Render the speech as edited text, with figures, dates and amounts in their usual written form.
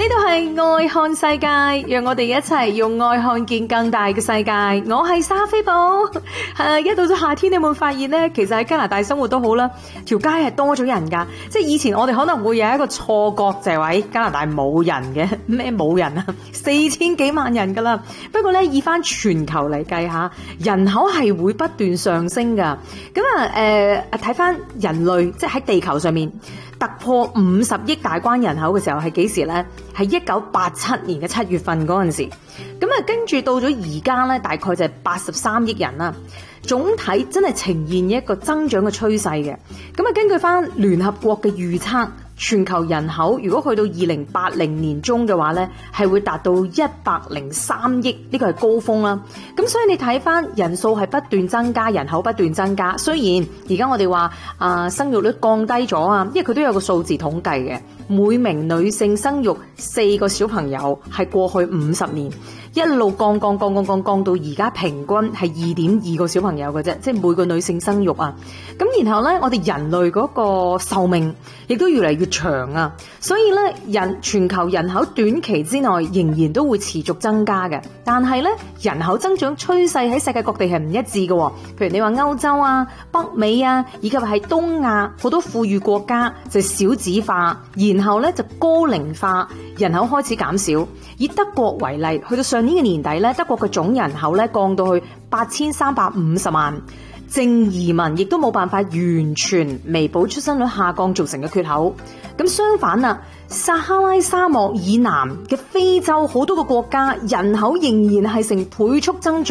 呢度係愛看世界，讓我哋一齊用愛看見更大嘅世界。我係莎菲寶。一到咗夏天，你有冇發現呢？其實喺加拿大生活都好啦，條街係多咗人㗎。即係以前我哋可能會有一個錯覺，就係話喺加拿大冇人嘅，咩冇人啊？4000幾萬人㗎啦。不過呢，以翻全球嚟計下，人口係會不斷上升㗎。咁睇翻人類，即係喺地球上面突破50億大關人口嘅時候係幾時呢？係1987年嘅7月份嗰陣時。咁跟住到咗而家呢，大概就係83億人啦。總體真係呈現一個增長嘅趨勢嘅。咁根據翻聯合國嘅預測，全球人口如果去到2080年中嘅話呢，係會達到103億，呢個係高峰啦。咁所以你睇翻人數係不斷增加，人口不斷增加。雖然而家我哋話生育率降低咗啊，因為佢都有個數字統計嘅，每名女性生育4個小朋友，係過去50年一路降到而家平均係2.2個小朋友嘅啫，即係每個女性生育啊。咁然後呢，我哋人類嗰個壽命亦都越嚟越長啊，所以呢，全球人口短期之內仍然都會持續增加嘅。但係呢，人口增長趨勢喺世界各地係唔一致嘅。譬如你話歐洲啊、北美啊，以及係東亞好多富裕國家就少子化，然後呢就高齡化，人口開始減少。以德國為例，去到上年嘅年底呢，德國嘅總人口呢降到去8350萬。淨移民亦都冇辦法完全彌補出生率下降造成嘅缺口。咁相反啊，撒哈拉沙漠以南嘅非洲好多個國家人口仍然係成倍速增長。